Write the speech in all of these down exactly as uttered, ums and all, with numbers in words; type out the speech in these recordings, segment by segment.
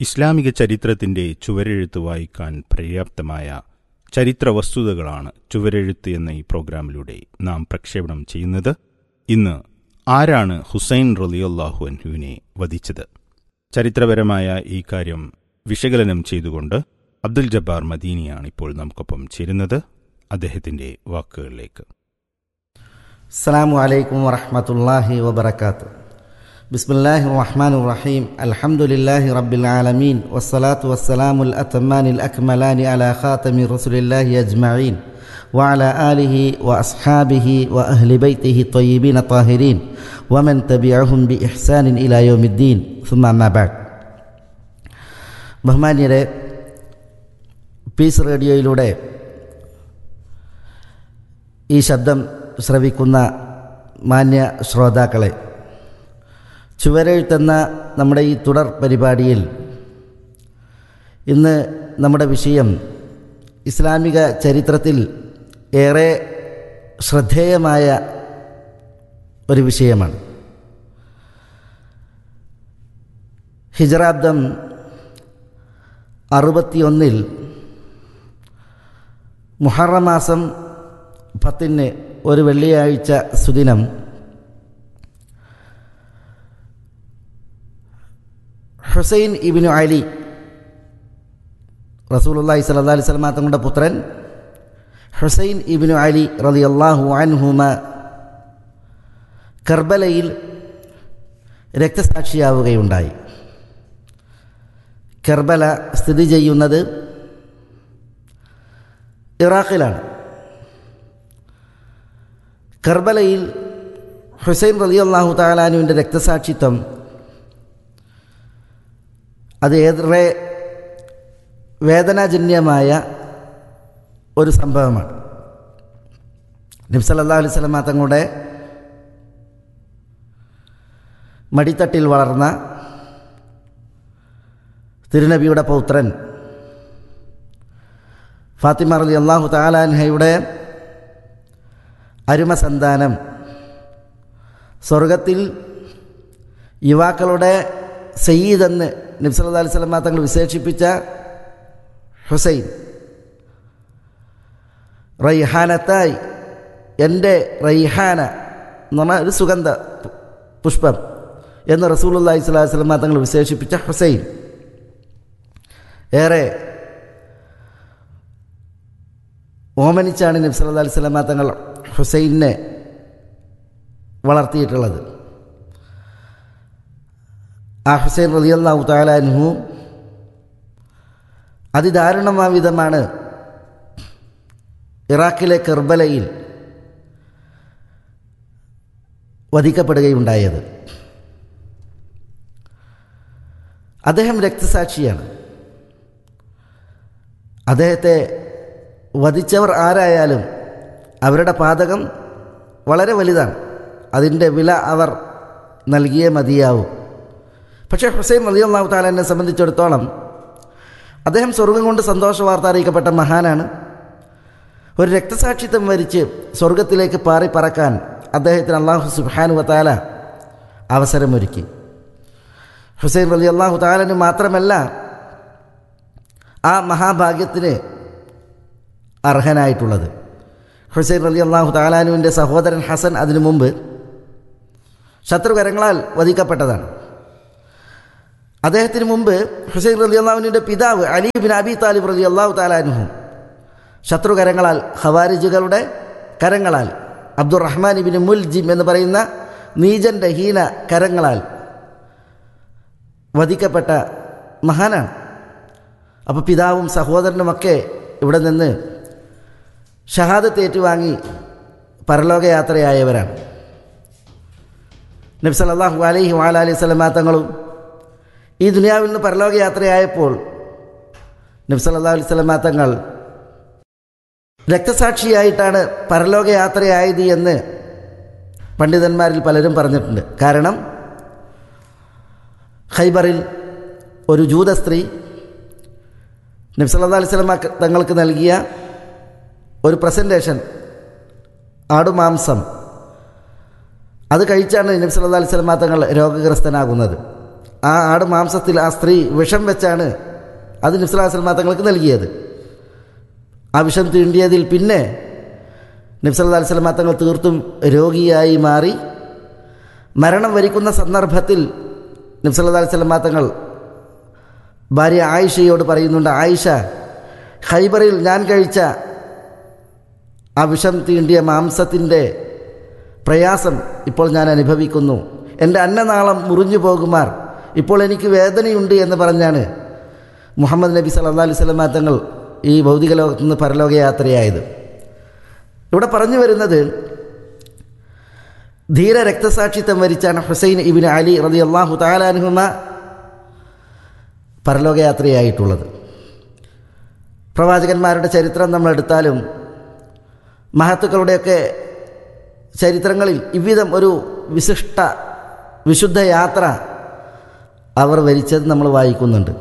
ഇസ്ലാമിക ചരിത്രത്തിന്റെ ചുവരെഴുത്ത് വായിക്കാൻ പര്യാപ്തമായ ചരിത്ര വസ്തുതകളാണ് ചുവരെഴുത്ത് എന്ന ഈ പ്രോഗ്രാമിലൂടെ നാം പ്രക്ഷേപണം ചെയ്യുന്നത്. ഇന്ന് ആരാണ് ഹുസൈൻ റളിയല്ലാഹു അൻഹുവിനെ വധിച്ചത്? ചരിത്രപരമായ ഈ കാര്യം വിശകലനം ചെയ്തുകൊണ്ട് അബ്ദുൽ ജബ്ബാർ മദീനിയാണ് ഇപ്പോൾ നമുക്കൊപ്പം ചേരുന്നത്. അദ്ദേഹത്തിന്റെ വാക്കുകളിലേക്ക്. അസ്സലാമു അലൈക്കും വറഹ്മത്തുള്ളാഹി വബറകാതുഹു. ബിസ്മില്ലാഹിർ റഹ്മാനിർ റഹീം. അൽഹംദുലില്ലാഹി റബ്ബിൽ ആലമീൻ വസ്സലാത്തു വസ്സലാമുൽ അത്തമാനിൽ അക്മലാനി അലാ ഖാതമി റസൂലില്ലാഹി അജ്മഈൻ വഅലാ ആലിഹി വഅസ്ഹാബിഹി വഅഹ്ലി ബൈത്തിഹി ത്വയ്യിബീന ത്വാഹിരീൻ വമൻ തബിഅഹും ബിഇഹ്സാനിൻ ഇലാ യൗമിദ്ദീൻ. സുമ്മ അമ്മാ ബഅദ്. ബഹുമാന്യരെ, പീസ് റേഡിയോയിലൂടെ ഈ ശബ്ദം ശ്രവിക്കുന്ന മാന്യ ശ്രോതാക്കളെ, ചുവരെഴുത്തെന്ന നമ്മുടെ ഈ തുടർ പരിപാടിയിൽ ഇന്ന് നമ്മുടെ വിഷയം ഇസ്ലാമിക ചരിത്രത്തിൽ ഏറെ ശ്രദ്ധേയമായ ഒരു വിഷയമാണ്. ഹിജ്റാബ്ദം അറുപത്തിയൊന്നിൽ മുഹറം മാസം പത്തിന് ഒരു വെള്ളിയാഴ്ച സുദിനം ഹുസൈൻ ഇബ്നു അലി, റസൂലുള്ളാഹി സ്വല്ലല്ലാഹു അലൈഹി വസല്ലം തങ്ങളുടെ പുത്രൻ ഹുസൈൻ ഇബ്നു അലി റളിയല്ലാഹു അൻഹുമ കർബലയിൽ രക്തസാക്ഷിയാവുകയുണ്ടായി. കർബല സ്ഥിതി ചെയ്യുന്നത് ഇറാഖിലാണ്. കർബലയിൽ ഹുസൈൻ റളിയല്ലാഹു തആല അൻഹുവിൻ്റെ രക്തസാക്ഷിത്വം അത് ഏറെ വേദനാജന്യമായ ഒരു സംഭവമാണ്. നബി സല്ലല്ലാഹു അലൈഹി വസല്ലം തങ്ങളുടെ മടിത്തട്ടിൽ വളർന്ന തിരുനബിയുടെ പൗത്രൻ ഫാത്തിമ റളിയല്ലാഹു തആല അൻഹയുടെ അരുമ സന്താനം, സ്വർഗത്തിൽ യുവാക്കളുടെ സയ്യിദെന്ന് നബി സല്ലല്ലാഹു അലൈഹി വസല്ലം തങ്ങൾ വിശേഷിപ്പിച്ച ഹുസൈൻ, റൈഹാനത്തായി, എൻ്റെ റൈഹാന എന്ന് പറഞ്ഞാൽ ഒരു സുഗന്ധ പുഷ്പം എന്ന് റസൂലുള്ളാഹി സ്വല്ലല്ലാഹു അലൈഹി വസല്ലം തങ്ങൾ വിശേഷിപ്പിച്ച ഹുസൈൻ ഏറെ ഓമനിച്ചാണ് നബി സല്ലല്ലാഹു അലൈഹി വസല്ലം തങ്ങൾ ഹുസൈനെ വളർത്തിയിട്ടുള്ളത്. ആ ഹുസൈൻ റളിയല്ലാഹു തആല അൻഹു അതിദാരുണമായ വിധമാണ് ഇറാഖിലെ കർബലയിൽ വധിക്കപ്പെടുകയുണ്ടായത്. അദ്ദേഹം രക്തസാക്ഷിയാണ്. അദ്ദേഹത്തെ വധിച്ചവർ ആരായാലും അവരുടെ പാതകം വളരെ വലുതാണ്. അതിൻ്റെ വില അവർ നൽകിയേ മതിയാവും. പക്ഷേ ഹുസൈൻ റളിയല്ലാഹു തആലയെ സംബന്ധിച്ചിടത്തോളം അദ്ദേഹം സ്വർഗം കൊണ്ട് സന്തോഷ വാർത്ത അറിയിക്കപ്പെട്ട മഹാനാണ്. ഒരു രക്തസാക്ഷിത്വം വരിച്ച് സ്വർഗത്തിലേക്ക് പാറി പറക്കാൻ അദ്ദേഹത്തിന് അല്ലാഹു സുബ്ഹാനഹു വ തആല അവസരമൊരുക്കി. ഹുസൈൻ റളിയല്ലാഹു തആലന് മാത്രമല്ല ആ മഹാഭാഗ്യത്തിന് അർഹനായിട്ടുള്ളത്. ഹുസൈൻ റളിയല്ലാഹു തആലാനുവിൻ്റെ സഹോദരൻ ഹസൻ അതിനു മുമ്പ് ശത്രുകരങ്ങളാൽ വധിക്കപ്പെട്ടതാണ്. അദ്ദേഹത്തിന് മുമ്പ് ഹുസൈൻ റളിയല്ലാഹുവിൻ്റെ പിതാവ് അലി ഇബ്നു അബി താലിബ് റളിയല്ലാഹു തആല അൻഹു ശത്രുകരങ്ങളാൽ, ഖവാരിജുകളുടെ കരങ്ങളാൽ, അബ്ദുറഹ്മാൻ ഇബ്നു മുൽജിം എന്ന് പറയുന്ന നീചൻ്റെ ഹീന കരങ്ങളാൽ വധിക്കപ്പെട്ട മഹാനാണ്. അപ്പോൾ പിതാവും സഹോദരനുമൊക്കെ ഇവിടെ നിന്ന് ഷഹാദത്ത് ഏറ്റുവാങ്ങി പരലോകയാത്രയായവരാണ്. നബി സല്ലല്ലാഹു അലൈഹി വഅലൈഹി വസല്ലം തങ്ങളും ഈ ദുനിയാവിൽ നിന്ന് പരലോകയാത്രയായപ്പോൾ നബി സല്ലല്ലാഹു അലൈഹി വസല്ലം തങ്ങൾ രക്തസാക്ഷിയായിട്ടാണ് പരലോകയാത്രയായത് എന്ന് പണ്ഡിതന്മാരിൽ പലരും പറഞ്ഞിട്ടുണ്ട്. കാരണം ഖൈബറിൽ ഒരു ജൂത സ്ത്രീ നബി സല്ലല്ലാഹു അലൈഹി വസല്ലം തങ്ങൾക്ക് നൽകിയ ഒരു പ്രസൻറ്റേഷൻ, ആടുമാംസം, അത് കഴിച്ചാണ് നബി സല്ലല്ലാഹു അലൈഹി വസല്ലം തങ്ങൾ രോഗഗ്രസ്തനാകുന്നത്. ആ ആട് മാംസത്തിൽ ആ സ്ത്രീ വിഷം വെച്ചാണ് അത് നബി സല്ലല്ലാഹു അലൈഹി വസല്ലം തങ്ങൾക്ക് നൽകിയത്. ആ വിഷം തീണ്ടിയതിൽ പിന്നെ നബി സല്ലല്ലാഹു അലൈഹി വസല്ലം തങ്ങൾ തീർത്തും രോഗിയായി മാറി മരണം വരിക്കുന്ന സന്ദർഭത്തിൽ നബി സല്ലല്ലാഹു അലൈഹി വസല്ലം തങ്ങൾ ഭാര്യ ആയിഷയോട് പറയുന്നുണ്ട്, ആയിഷ, ഖൈബറിൽ ഞാൻ കഴിച്ച ആ വിഷം തീണ്ടിയ മാംസത്തിൻ്റെ പ്രയാസം ഇപ്പോൾ ഞാൻ അനുഭവിക്കുന്നു. എൻ്റെ അന്നനാളം മുറിഞ്ഞു പോകുമാർ ഇപ്പോൾ എനിക്ക് വേദനയുണ്ട് എന്ന് പറഞ്ഞാണ് മുഹമ്മദ് നബി സല്ലല്ലാഹു അലൈഹി വസല്ലം തങ്ങൾ ഈ ഭൗതിക ലോകത്തു നിന്ന് പരലോകയാത്രയായത്. ഇവിടെ പറഞ്ഞു വരുന്നത് ധീര രക്തസാക്ഷിത്വം വരിച്ചാണ് ഹുസൈൻ ഇബ്നു അലി റളിയല്ലാഹു തആല അൻഹുമ പരലോകയാത്രയായിട്ടുള്ളത്. പ്രവാചകന്മാരുടെ ചരിത്രം നമ്മൾ എടുത്താലും മഹത്തുക്കളുടെയൊക്കെ ചരിത്രങ്ങളിൽ ഇவ்விധം ഒരു വിശിഷ്ട വിശുദ്ധ യാത്ര അവർ വരിച്ചത് നമ്മൾ വായിക്കുന്നുണ്ട്.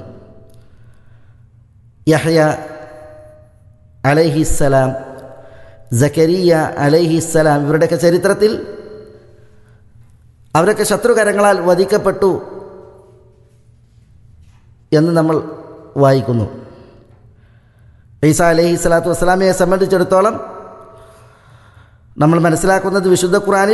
യഹ്യ അലൈഹിസ്സലാം, സക്കരിയ അലൈഹിസ്സലാം, ഇവരുടെയൊക്കെ ചരിത്രത്തിൽ അവരൊക്കെ ശത്രുകരങ്ങളാൽ വധിക്കപ്പെട്ടു എന്ന് നമ്മൾ വായിക്കുന്നു. ഈസാ അലൈഹി സ്വലാത്തു വസ്സലാമയെ സംബന്ധിച്ചിടത്തോളം നമ്മൾ മനസ്സിലാക്കുന്നത് വിശുദ്ധ ഖുർആനിൽ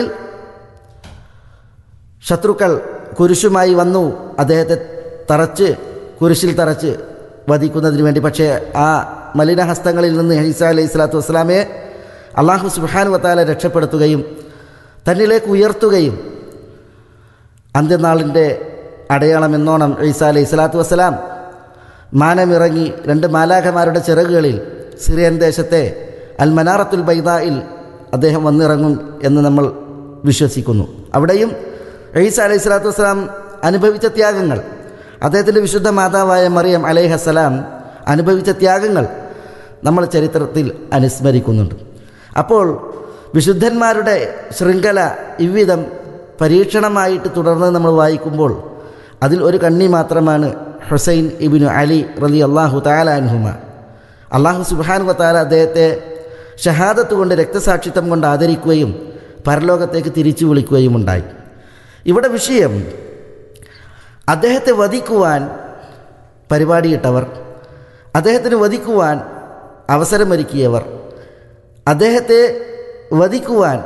ശത്രുക്കൾ കുരിശുമായി വന്നു അദ്ദേഹത്തെ തറച്ച് കുരിശിൽ തറച്ച് വധിക്കുന്നതിന് വേണ്ടി. പക്ഷേ ആ മലിനഹസ്തങ്ങളിൽ നിന്ന് ഈസാ അലൈഹി സ്വലാത്തു വസ്സലാമയെ അല്ലാഹു സുബ്ഹാനഹു വ തആല രക്ഷപ്പെടുത്തുകയും തന്നിലേക്ക് ഉയർത്തുകയും അന്ത്യനാളിൻ്റെ അടയാളം എന്നോണം ഈസാ അലൈഹി സ്വലാത്തു വസ്സലാം മാനമിറങ്ങി രണ്ട് മാലാഖമാരുടെ ചിറകുകളിൽ സിറിയൻ ദേശത്തെ അൽ മനാറത്തുൽ ബൈദായിൽ അദ്ദേഹം വന്നിറങ്ങും എന്ന് നമ്മൾ വിശ്വസിക്കുന്നു. അവിടെയും ഈസാ അലൈഹി സ്വലാത്തു വസ്സലാം അനുഭവിച്ച ത്യാഗങ്ങൾ, അദ്ദേഹത്തിൻ്റെ വിശുദ്ധ മാതാവായ മറിയം അലൈഹസ്സലാം അനുഭവിച്ച ത്യാഗങ്ങൾ നമ്മൾ ചരിത്രത്തിൽ അനുസ്മരിക്കുന്നുണ്ട്. അപ്പോൾ വിശുദ്ധന്മാരുടെ ശൃംഖല ഇவ்விധം പരീക്ഷണമായിട്ട് തുടർന്ന് നമ്മൾ വായിക്കുമ്പോൾ അതിൽ ഒരു കണ്ണി മാത്രമാണ് ഹുസൈൻ ഇബ്നു അലി റളിയല്ലാഹു തആല അൻഹുമ. അല്ലാഹു സുബ്ഹാനഹു വ തആല അദ്ദേഹത്തെ ഷഹാദത്ത് കൊണ്ട് രക്തസാക്ഷിത്വം കൊണ്ട് ആദരിക്കുകയും പരലോകത്തേക്ക് തിരിച്ചു വിളിക്കുകയും ഉണ്ടായി. ഇവിടെ വിഷയം അദ്ദേഹത്തെ വധിക്കുവാൻ പരിപാടിയിട്ടവർ, അദ്ദേഹത്തിന് വധിക്കുവാൻ അവസരമൊരുക്കിയവർ, അദ്ദേഹത്തെ വധിക്കുവാൻ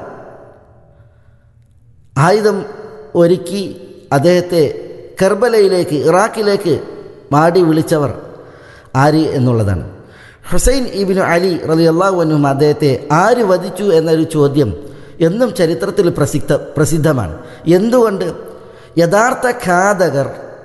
ആയുധം ഒരുക്കി അദ്ദേഹത്തെ കർബലയിലേക്ക്, ഇറാഖിലേക്ക് മാടി വിളിച്ചവർ ആര് എന്നുള്ളതാണ്. ഹുസൈൻ ഇബ്നു അലി റളിയല്ലാഹു അൻഹു അദ്ദേഹത്തെ ആര് വധിച്ചു എന്നൊരു ചോദ്യം എന്നും ചരിത്രത്തിൽ പ്രസിദ്ധ പ്രസിദ്ധമാണ്. എന്തുകൊണ്ട്? യഥാർത്ഥ ഘാതകർ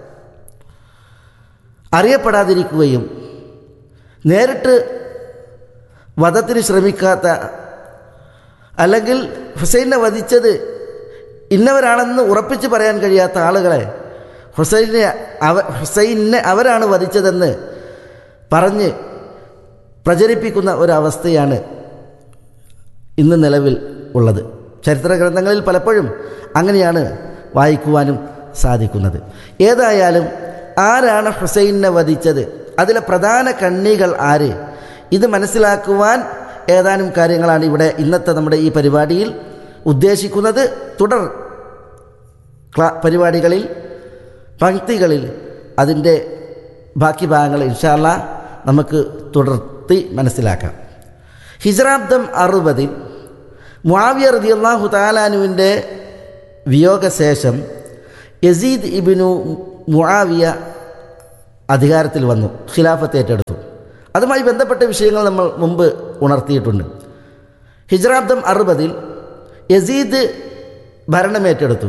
അറിയപ്പെടാതിരിക്കുകയും നേരിട്ട് വധത്തിന് ശ്രമിക്കാത്ത, അല്ലെങ്കിൽ ഹുസൈനെ വധിച്ചത് ഇന്നവരാണെന്ന് ഉറപ്പിച്ച് പറയാൻ കഴിയാത്ത ആളുകളെ ഹുസൈനെ അവ ഹുസൈനെ അവരാണ് വധിച്ചതെന്ന് പറഞ്ഞ് പ്രചരിപ്പിക്കുന്ന ഒരവസ്ഥയാണ് ഇന്ന് നിലവിൽ ഉള്ളത്. ചരിത്ര ഗ്രന്ഥങ്ങളിൽ പലപ്പോഴും അങ്ങനെയാണ് വായിക്കുവാനും സാധിക്കുന്നത്. ഏതായാലും ആരാണ് ഹുസൈനെ വധിച്ചത്, അതിലെ പ്രധാന കണ്ണികൾ ആര്, ഇത് മനസ്സിലാക്കുവാൻ ഏതാനും കാര്യങ്ങളാണ് ഇവിടെ ഇന്നത്തെ നമ്മുടെ ഈ പരിപാടിയിൽ ഉദ്ദേശിക്കുന്നത്. തുടർ പരിപാടികളിൽ പങ്ക്തികളിൽ അതിൻ്റെ ബാക്കി ഭാഗങ്ങൾ ഇൻഷാ അല്ലാഹ് നമുക്ക് തുടർത്തി മനസ്സിലാക്കാം. ഹിജ്റാബ്ദം അറുപതിൽ മുആവിയ റളിയല്ലാഹു തആല അൻഹുവിൻ്റെ വിയോഗശേഷം യസീദ് ഇബ്നു മുആവിയ അധികാരത്തിൽ വന്നു, ഖിലാഫത്ത് ഏറ്റെടുത്തു. അതുമായി ബന്ധപ്പെട്ട വിഷയങ്ങൾ നമ്മൾ മുമ്പ് ഉണർത്തിയിട്ടുണ്ട്. ഹിജ്റാബ്ദം അറുപതിൽ യസീദ് ഭരണമേറ്റെടുത്തു.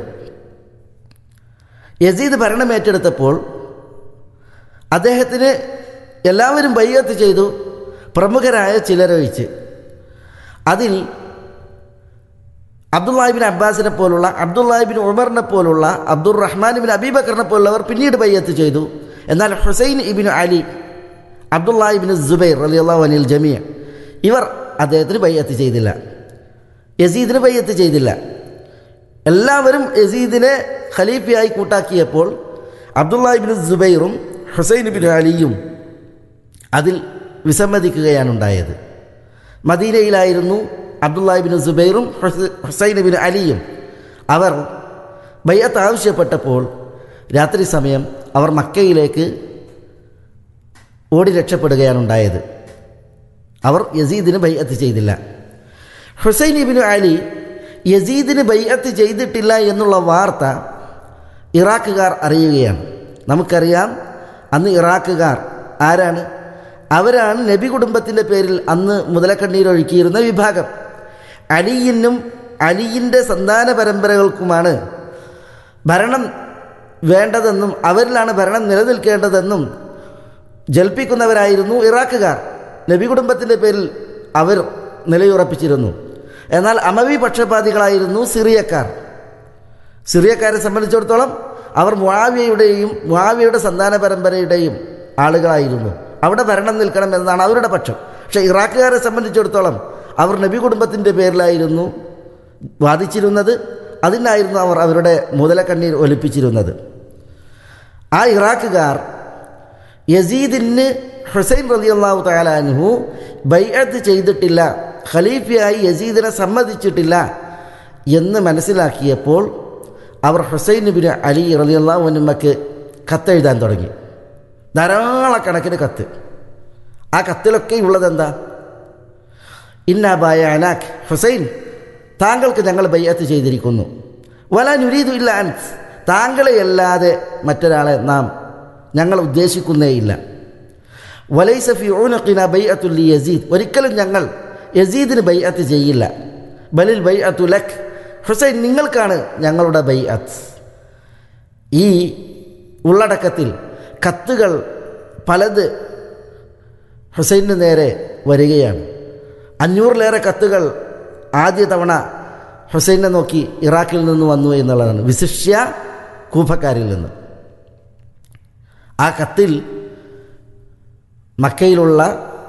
യസീദ് ഭരണമേറ്റെടുത്തപ്പോൾ അദ്ദേഹത്തിന് എല്ലാവരും ബൈഅത്ത് ചെയ്തു, പ്രമുഖരായ ചിലരൊഴിച്ച്. അതിൽ അബ്ദുല്ലാഹിബിൻ അബ്ബാസിനെ പോലുള്ള, അബ്ദുല്ലാഹിബിൻ ഉമറിനെ പോലുള്ള, അബ്ദുർ റഹ്മാൻ ബിൻ അബീ ബക്കറിനെ പോലുള്ളവർ പിന്നീട് ബൈഅത്ത് ചെയ്തു. എന്നാൽ ഹുസൈൻ ഇബ്നു അലി, അബ്ദുല്ലാഹിബിൻ സുബൈർ റളിയല്ലാഹു അൻഹുൽ ജമീഅ ഇവർ അദ്ദേഹത്തിന് ബൈഅത്ത് ചെയ്തില്ല, യസീദിന് ബൈഅത്ത് ചെയ്തില്ല. എല്ലാവരും യസീദിനെ ഖലീഫയായി കൂട്ടാക്കിയപ്പോൾ അബ്ദുല്ലാഹിബിൻ സുബൈറും ഹുസൈൻ ഇബ്നു അലിയും അതിൽ വിസമ്മതിക്കുകയാണ് ഉണ്ടായത്. മദീനയിലായിരുന്നു അബ്ദുല്ലാഹിബിൻ സുബൈറും ഹുസൈൻ ഇബ്നു അലിയും. അവർ ബൈഅത്ത് ആവശ്യപ്പെട്ടപ്പോൾ രാത്രി സമയം അവർ മക്കയിലേക്ക് ഓടി രക്ഷപ്പെടുകയാണ് ഉണ്ടായത്. അവർ യസീദിന് ബൈഅത്ത് ചെയ്തില്ല. ഹുസൈൻ ഇബ്നു അലി യസീദിന് ബൈഅത്ത് ചെയ്തിട്ടില്ല എന്നുള്ള വാർത്ത ഇറാഖുകാർ അറിയുകയാണ്. നമുക്കറിയാം, അന്ന് ഇറാഖുകാർ ആരാണ്? അവരാണ് നബി കുടുംബത്തിൻ്റെ പേരിൽ അന്ന് മുതലക്കണ്ണീരൊഴുക്കിയിരുന്ന വിഭാഗം. അലിയിനും അലിയിൻ്റെ സന്താന പരമ്പരകൾക്കുമാണ് ഭരണം വേണ്ടതെന്നും അവരിലാണ് ഭരണം നിലനിൽക്കേണ്ടതെന്നും ജൽപ്പിക്കുന്നവരായിരുന്നു ഇറാഖുകാർ. നബി കുടുംബത്തിൻ്റെ പേരിൽ അവർ നിലയുറപ്പിച്ചിരുന്നു. എന്നാൽ അമവി പക്ഷപാതികളായിരുന്നു സിറിയക്കാർ. സിറിയക്കാരെ സംബന്ധിച്ചിടത്തോളം അവർ മുആവിയയുടെയും മുആവിയയുടെ സന്താന പരമ്പരയുടെയും ആളുകളായിരുന്നു. അവിടെ ഭരണം നിൽക്കണം എന്നതാണ് അവരുടെ പക്ഷം. പക്ഷേ ഇറാഖുകാരെ സംബന്ധിച്ചിടത്തോളം അവർ നബി കുടുംബത്തിൻ്റെ പേരിലായിരുന്നു വാദിച്ചിരുന്നത്. അതിനായിരുന്നു അവർ അവരുടെ മുതലക്കണ്ണീർ ഒലിപ്പിച്ചിരുന്നത്. ആ ഇറാഖുകാർ യസീദിന് ഹുസൈൻ റളിയല്ലാഹു തആല അൻഹു ബൈഅത്ത് ചെയ്തിട്ടില്ല, ഖലീഫയായി യസീദിനെ സമ്മതിച്ചിട്ടില്ല എന്ന് മനസ്സിലാക്കിയപ്പോൾ അവർ ഹുസൈൻ ഇബ്നു അലി റളിയല്ലാഹു അൻഹുവിന് കത്തെഴുതാൻ തുടങ്ങി. ധാരാളക്കണക്കിന് കത്ത്. ആ കത്തിലൊക്കെ ഉള്ളതെന്താ? ഇന്നാ ബയഅനാക്, ഹുസൈൻ താങ്കൾക്ക് ഞങ്ങൾ ബൈഅത്ത് ചെയ്തിരിക്കുന്നു. വലാ നുരീദു ഇല്ല അൻത്, താങ്കളെ അല്ലാതെ മറ്റൊരാളെ നാം ഞങ്ങൾ ഉദ്ദേശിക്കുന്നേയില്ല. വലൈസ ഫി ഉനഖിന ബൈഅത്തുൽ ലി യസീദ്, ഒരിക്കലും ഞങ്ങൾ യസീദിന് ബൈഅത്ത് ചെയ്യില്ല. ബലിൽ ബൈഅത്തു ലക്, ഹുസൈൻ നിങ്ങൾക്കാണ് ഞങ്ങളുടെ ബൈഅത്ത്. ഈ ഉള്ളടക്കത്തിൽ കത്തുകൾ പലത് ഹുസൈന് നേരെ വരികയാണ്. അഞ്ഞൂറിലേറെ കത്തുകൾ ആദ്യ തവണ ഹുസൈനെ നോക്കി ഇറാഖിൽ നിന്ന് വന്നു എന്നുള്ളതാണ്, വിശിഷ്യ കൂഫക്കാരിൽ നിന്ന്. ആ കത്തിൽ മക്കയിലുള്ള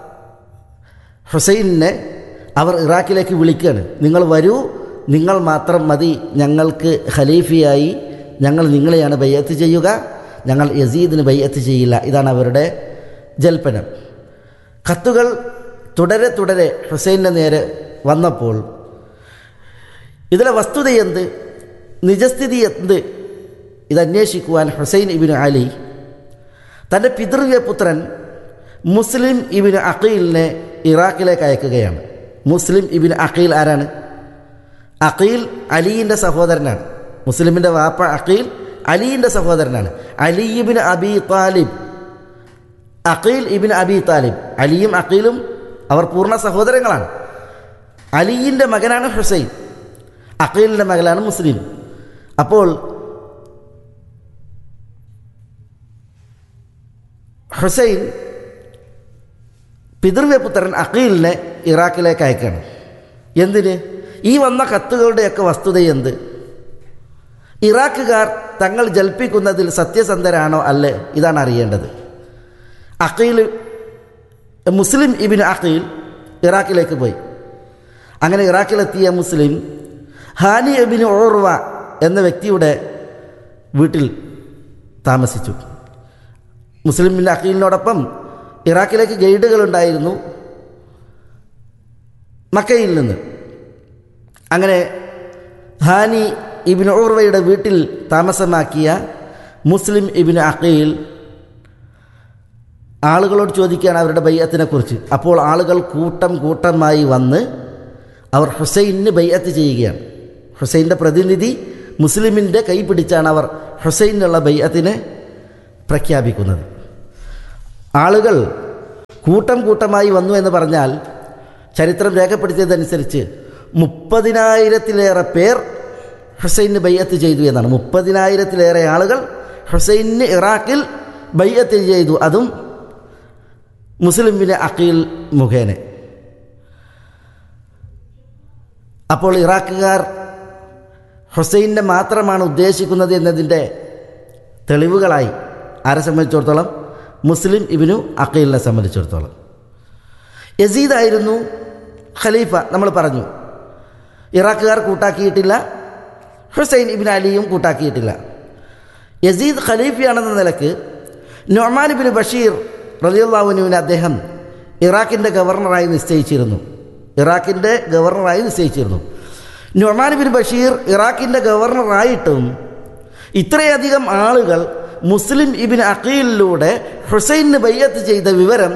ഹുസൈനെ അവർ ഇറാഖിലേക്ക് വിളിക്കുകയാണ്. നിങ്ങൾ വരൂ, നിങ്ങൾ മാത്രം മതി ഞങ്ങൾക്ക് ഖലീഫയായി, ഞങ്ങൾ നിങ്ങളെയാണ് ബൈഅത്ത് ചെയ്യുക, ഞങ്ങൾ യസീദിന് ബൈഅത്ത് ചെയ്യില്ല. ഇതാണ് അവരുടെ ജൽപ്പനം. കത്തുകൾ തുടരെ തുടരെ ഹുസൈൻ്റെ നേരെ വന്നപ്പോൾ ഇതിലെ വസ്തുത എന്ത്, നിജസ്ഥിതി എന്ത്, ഇതന്വേഷിക്കുവാൻ ഹുസൈൻ ഇബ്നു അലി തൻ്റെ പിതൃവ്യപുത്രൻ മുസ്ലിം ഇബ്നു അഖീലിനെ ഇറാഖിലേക്ക് അയക്കുകയാണ്. മുസ്ലിം ഇബ്നു അഖീൽ ആരാണ്? അഖീൽ അലിയിൻ്റെ സഹോദരനാണ്. മുസ്ലിമിൻ്റെ വാപ്പ അഖീൽ അലിയിൻ്റെ സഹോദരനാണ്. Ali Ibnu Abi Talib, Aqeel Ibnu Abi Talib. അലിയും അഖീലും അവർ പൂർണ്ണ സഹോദരങ്ങളാണ്. അലിയിൻ്റെ മകനാണ് ഹുസൈൻ, അഖീലിൻ്റെ മകനാണ് മുസ്ലിം. അപ്പോൾ ഹുസൈൻ പിതൃവ്യപുത്രൻ അഖീലിനെ ഇറാഖിലേക്ക് അയക്കണം. എന്തിന്? ഈ വന്ന കത്തുകളുടെയൊക്കെ വസ്തുത എന്ത്? ഇറാഖുകാർ തങ്ങൾ ജൽപ്പിക്കുന്നതിൽ സത്യസന്ധരാണോ അല്ലേ? ഇതാണ് അറിയേണ്ടത്. അഖീൽ, മുസ്ലിം ഇബ്നു അഖീൽ ഇറാഖിലേക്ക് പോയി. അങ്ങനെ ഇറാഖിലെത്തിയ മുസ്ലിം ഹാനി ഇബ്നു ഉർവ എന്ന വ്യക്തിയുടെ വീട്ടിൽ താമസിച്ചു. മുസ്ലിം ബിൻ അഖീലിനോടൊപ്പം ഇറാഖിലേക്ക് ഗൈഡുകളുണ്ടായിരുന്നു മക്കയിൽ നിന്ന്. അങ്ങനെ ഹാനി ഇബ്നു ഉർവയുടെ വീട്ടിൽ താമസമാക്കിയ മുസ്ലിം ഇബ്നു അഖീൽ ആളുകളോട് ചോദിക്കുകയാണ് അവരുടെ ബൈഅത്തിനെക്കുറിച്ച്. അപ്പോൾ ആളുകൾ കൂട്ടം കൂട്ടമായി വന്ന് അവർ ഹുസൈന് ബൈഅത്ത് ചെയ്യുകയാണ്. ഹുസൈൻ്റെ പ്രതിനിധി മുസ്ലിമിൻ്റെ കൈ പിടിച്ചാണ് അവർ ഹുസൈനുള്ള ബൈഅത്തിനെ പ്രഖ്യാപിക്കുന്നത്. ആളുകൾ കൂട്ടം കൂട്ടമായി വന്നു എന്ന് പറഞ്ഞാൽ ചരിത്രം രേഖപ്പെടുത്തിയതനുസരിച്ച് മുപ്പതിനായിരത്തിലേറെ പേർ ഹുസൈന് ബൈഅത്ത് ചെയ്തു എന്നാണ്. മുപ്പതിനായിരത്തിലേറെ ആളുകൾ ഹുസൈന് ഇറാഖിൽ ബൈഅത്ത് ചെയ്തു, അതും മുസ്ലിം ബിൻ അഖീൽ മുഖേന. അപ്പോൾ ഇറാഖുകാർ ഹുസൈനെ മാത്രമാണ് ഉദ്ദേശിക്കുന്നത് എന്നതിൻ്റെ തെളിവുകളായി ആരെ സംബന്ധിച്ചിടത്തോളം? മുസ്ലിം ഇബ്നു അഖീലിനെ സംബന്ധിച്ചിടത്തോളം. യസീദായിരുന്നു ഖലീഫ. നമ്മൾ പറഞ്ഞു ഇറാഖുകാർ കൂട്ടാക്കിയിട്ടില്ല, ഹുസൈൻ ഇബ്നു അലിയും കൂട്ടാക്കിയിട്ടില്ല. യസീദ് ഖലീഫയാണെന്ന നിലക്ക് നുഅ്മാൻ ഇബ്നു ബഷീർ റളിയല്ലാഹു അൻഹുവിനെ അദ്ദേഹം ഇറാഖിൻ്റെ ഗവർണറായി നിശ്ചയിച്ചിരുന്നു. ഇറാഖിൻ്റെ ഗവർണറായി നിശ്ചയിച്ചിരുന്നു. നുഅ്മാൻ ഇബ്നു ബഷീർ ഇറാഖിൻ്റെ ഗവർണറായിട്ടും ഇത്രയധികം ആളുകൾ മുസ്ലിം ഇബ്നു അഖീലിലൂടെ ഹുസൈന് ബൈഅത്ത് ചെയ്ത വിവരം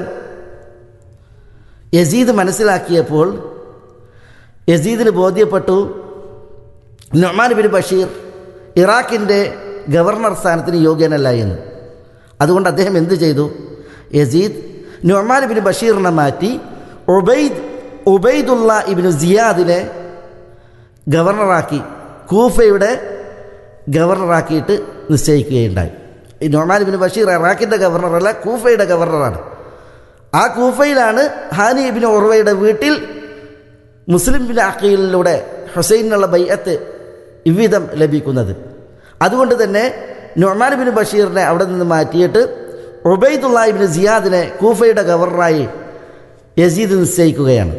യസീദ് മനസ്സിലാക്കിയപ്പോൾ യസീദിന് ബോധ്യപ്പെട്ടു നുഅ്മാൻ ബിൻ ബഷീർ ഇറാഖിൻ്റെ ഗവർണർ സ്ഥാനത്തിന് യോഗ്യനല്ല എന്ന്. അതുകൊണ്ട് അദ്ദേഹം എന്ത് ചെയ്തു? യസീദ് നുഅ്മാൻ ബിൻ ബഷീറിനെ മാറ്റി ഉബൈദ് ഉബൈദുള്ള ഇബ്നു സിയാദിനെ ഗവർണറാക്കി, കൂഫയുടെ ഗവർണറാക്കിയിട്ട് നിശ്ചയിക്കുകയുണ്ടായി. ഈ നുഅ്മാൻ ബിൻ ബഷീർ ഇറാഖിൻ്റെ ഗവർണറല്ല, കൂഫയുടെ ഗവർണറാണ്. ആ കൂഫയിലാണ് ഹാനി ഇബ്നു ഉർവയുടെ വീട്ടിൽ മുസ്ലിം ബിൻ അഖീലിലൂടെ ഹുസൈനുള്ള ബൈഅത്ത് ഇவ்விധം ലഭിക്കുന്നത്. അതുകൊണ്ട് തന്നെ നുഅ്മാൻ ബിൻ ബഷീറിനെ അവിടെ നിന്ന് മാറ്റിയിട്ട് ഉബൈദുള്ള ഇബ്നു സിയാദിനെ കൂഫയുടെ ഗവർണറായി യസീദ് നിശ്ചയിക്കുകയാണ്.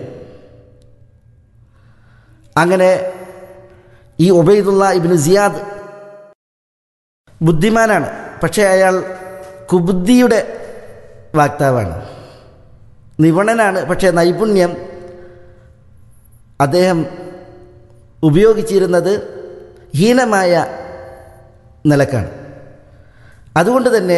അങ്ങനെ ഈ ഉബൈദുള്ള ഇബ്നു സിയാദ് ബുദ്ധിമാനാണ്, പക്ഷേ അയാൾ കുബുദ്ധിയുടെ വാക്താവാണ്. നിപുണനാണ്, പക്ഷേ നൈപുണ്യം അദ്ദേഹം ഉപയോഗിച്ചിരുന്നത് ഹീനമായ നിലക്കാണ്. അതുകൊണ്ട് തന്നെ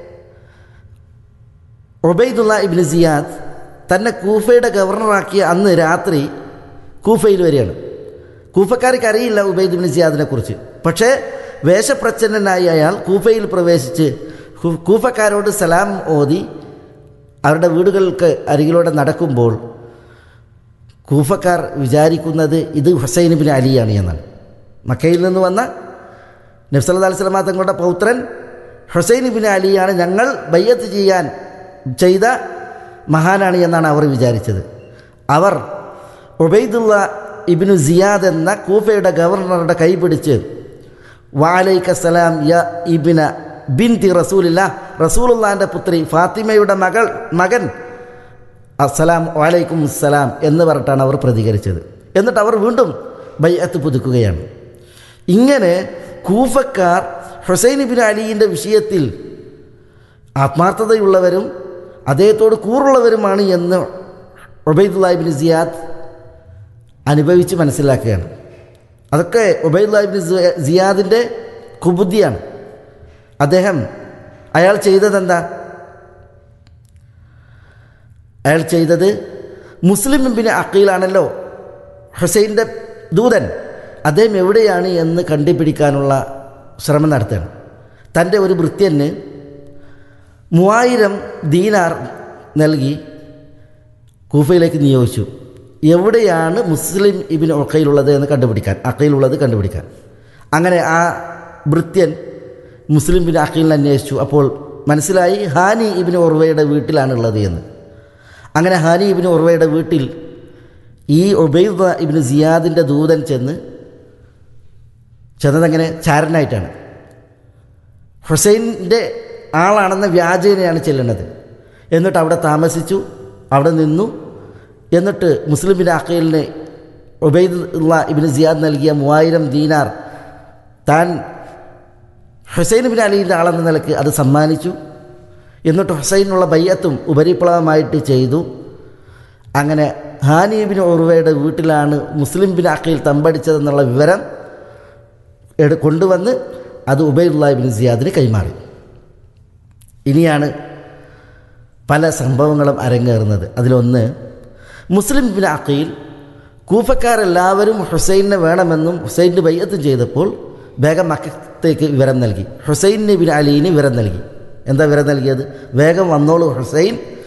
ഉബൈദുള്ള ഇബ്നു സിയാദ് തന്നെ കൂഫയുടെ ഗവർണറാക്കിയ അന്ന് രാത്രി കൂഫയിൽ വരികയാണ്. കൂഫക്കാർക്ക് അറിയില്ല ഉബൈദ് ഇബ്നു സിയാദിനെ കുറിച്ച്. പക്ഷേ വേഷപ്രച്ഛന്നനായി അയാൾ കൂഫയിൽ പ്രവേശിച്ച് കൂഫക്കാരോട് സലാം ഓതി അവരുടെ വീടുകൾക്ക് അരികിലൂടെ നടക്കുമ്പോൾ കൂഫക്കാർ വിചാരിക്കുന്നത് ഇത് ഹുസൈൻ ഇബ്നു അലിയാണ് എന്നാണ്. മക്കയിൽ നിന്ന് വന്ന നബി സല്ലല്ലാഹു അലൈഹി വസല്ലം തങ്ങളുടെ പൗത്രൻ ഹുസൈൻ ഇബ്നു അലിയാണ്, ഞങ്ങൾ ബൈഅത്ത് ചെയ്യാൻ ചെയ്ത മഹാനാണ് എന്നാണ് അവർ വിചാരിച്ചത്. അവർ ഉബൈദുള്ള ഇബ്നു സിയാദ് എന്ന കൂഫയുടെ ഗവർണറുടെ കൈ പിടിച്ച് വഅലൈക സലാം യ ഇബ്ന ബിൻതി റസൂലില്ലാഹ്, റസൂലുള്ളാഹിൻ്റെ പുത്രി ഫാത്തിമയുടെ മകൾ മകൻ അസ്സലാം വഅലൈക്കും അസ്സലാം എന്ന് പറഞ്ഞിട്ടാണ് അവർ പ്രതികരിച്ചത്. എന്നിട്ട് അവർ വീണ്ടും ബൈഅത്ത് പുതുക്കുകയാണ്. ഇങ്ങനെ കൂഫക്കാർ ഹുസൈൻ ഇബ്നു അലിയുടെ വിഷയത്തിൽ ആത്മാർത്ഥതയുള്ളവരും അദ്ദേഹത്തോട് കൂറുള്ളവരുമാണ് എന്ന് ഉബൈദുള്ള ഇബ്നു സിയാദ് അനുഭവിച്ച് മനസ്സിലാക്കുകയാണ്. അതൊക്കെ ഉബൈദുള്ള ഇബ്നു സിയാദിൻ്റെ കുബുദ്ധിയാണ്. അദ്ദേഹം അയാൾ ചെയ്തതെന്താ? അയാൾ ചെയ്തത് മുസ്ലിം ഇബ്നു അഖീലാണല്ലോ ഹുസൈൻ്റെ ദൂതൻ, അദ്ദേഹം എവിടെയാണ് എന്ന് കണ്ടുപിടിക്കാനുള്ള ശ്രമം നടത്തുകയാണ്. തൻ്റെ ഒരു ഭൃത്യന് മൂവായിരം ദീനാർ നൽകി കൂഫയിലേക്ക് നിയോഗിച്ചു. എവിടെയാണ് മുസ്ലിം ഇബ്നു അഖീലുള്ളത് എന്ന് കണ്ടുപിടിക്കാൻ, അഖീലുള്ളത് കണ്ടുപിടിക്കാൻ. അങ്ങനെ ആ ഭൃത്യൻ മുസ്ലിം ഇബ്നു അഖീലിനെ അന്വേഷിച്ചു. അപ്പോൾ മനസ്സിലായി ഹാനി ഇബ്നു ഉർവയുടെ വീട്ടിലാണുള്ളത് എന്ന്. അങ്ങനെ ഹാനി ഇബ്നു ഉർവയുടെ വീട്ടിൽ ഈ ഉബൈദ് ഇബ്നു സിയാദിൻ്റെ ദൂതൻ ചെന്ന് ചെന്നതെങ്ങനെ ചാരനായിട്ടാണ്. ഹുസൈൻ്റെ ആളാണെന്ന വ്യാജേനയാണ് ചെല്ലുന്നത്. എന്നിട്ട് അവിടെ താമസിച്ചു, അവിടെ നിന്നു. എന്നിട്ട് മുസ്ലിം ബിൻ അഖീലിന് ഉബൈദുള്ള ഇബ്നു സിയാദ് നൽകിയ മൂവായിരം ദീനാർ താൻ ഹുസൈൻ ബിൻ അലിയുടെ ആളെന്ന നിലക്ക് അത് സമ്മാനിച്ചു. എന്നിട്ട് ഹുസൈനുള്ള ബയ്യത്തും ഉപരിപ്ലവമായിട്ട് ചെയ്തു. അങ്ങനെ ഹാനി ബിൻ ഉർവയുടെ വീട്ടിലാണ് മുസ്ലിം ബിൻ അഖീൽ തമ്പടിച്ചതെന്നുള്ള വിവരം എടു കൊണ്ടുവന്ന് അത് ഉബൈദുള്ള ഇബ്നു സിയാദിന് കൈമാറി. ഇനിയാണ് പല സംഭവങ്ങളും അരങ്ങേറുന്നത്. അതിലൊന്ന്, മുസ്ലിം ബിൻ അഖീൽ കൂഫക്കാരെല്ലാവരും ഹുസൈനെ വേണമെന്നും ഹുസൈന് ബയ്യത്തും ചെയ്തപ്പോൾ വേഗം മക്കത്തേക്ക് വിവരം നൽകി. ഹുസൈൻ ബിൻ അലീന് വിവരം നൽകി. എന്താ വിവരം നൽകിയത്? വേഗം വന്നോളൂ ഹുസൈൻ,